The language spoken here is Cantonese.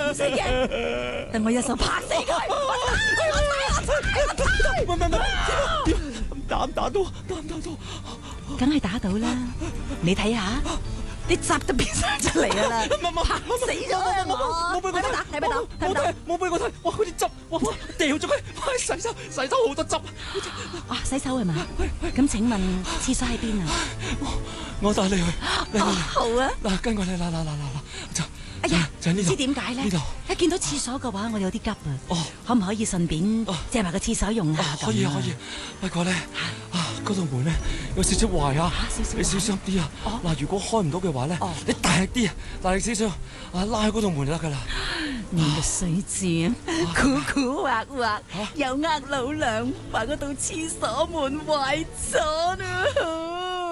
唔死嘅，等我一手拍死佢！ 打唔打到？ 梗係打到啦！你睇下，啲汁都變晒出嚟啦！拍死咗佢！ 冇俾我睇， 睇唔到？ 冇俾我睇！哇，嗰啲汁，哇，掉咗佢！哇，洗手好多汁！ 啊，洗手係嘛？咁請問廁所喺邊啊？ 我帶你去。 好啊！ 嗱，跟我嚟，嗱，就。 哎呀， 就喺呢度。 唔知點解咧？ 呢度一見到廁所嘅話，我有啲急啊！ 哦， 可唔可以順便借埋個廁所用下咁啊？ 可以。不過咧，嗰道門咧有少少壞啊，你小心啲啊！嗱，如果開唔到嘅話咧，你大力啲啊，大力少少拉開嗰道門就得噶啦。 你個水字古古惑惑，又呃老娘，話嗰道廁所門壞咗啊！